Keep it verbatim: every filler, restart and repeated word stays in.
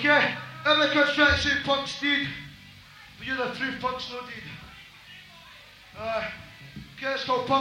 Okay, every construction punks did, but you're the three punks no did. Uh, okay, let's go punk.